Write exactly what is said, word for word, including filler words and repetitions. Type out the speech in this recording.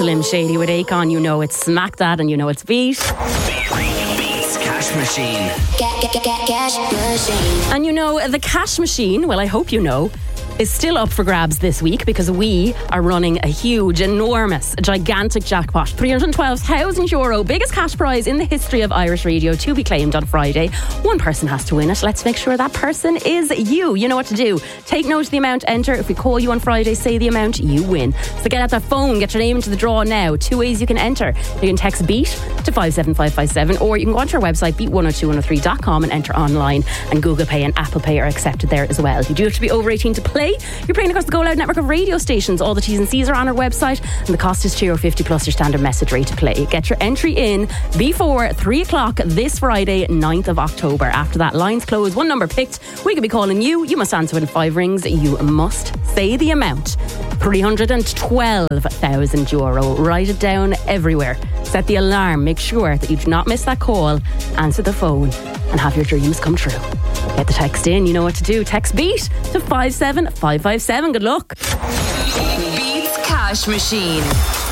Slim Shady with Akon. You know it's Smack That and you know it's Beat. Beats Cash Machine. Get, get, get, get, cash machine. And you know, the cash machine, well, I hope you know, is still up for grabs this week because we are running a huge, enormous, gigantic jackpot. three hundred twelve thousand euro, biggest cash prize in the history of Irish radio, to be claimed on Friday. One person has to win it. Let's make sure that person is you. You know what to do. Take note of the amount, enter. If we call you on Friday, say the amount, you win. So get out that phone, get your name into the draw now. Two ways you can enter. You can text BEAT to five seven five five seven, or you can go onto our website, beat one oh two one oh three dot com, and enter online. And Google Pay and Apple Pay are accepted there as well. You do have to be over eighteen to play. You're playing across the Go Loud network of radio stations. All the T's and C's are on our website, and the cost is two euro fifty plus your standard message rate to play. Get your entry in before three o'clock this Friday, ninth of October. After that, lines close, one number picked. We could be calling you. You must answer in five rings. You must say the amount. three hundred twelve thousand euro. Write it down everywhere. Set the alarm. Make sure that you do not miss that call. Answer the phone and have your dreams come true. Get the text in. You know what to do. Text BEAT to five seven five five seven. Good luck. Beats Cash Machine.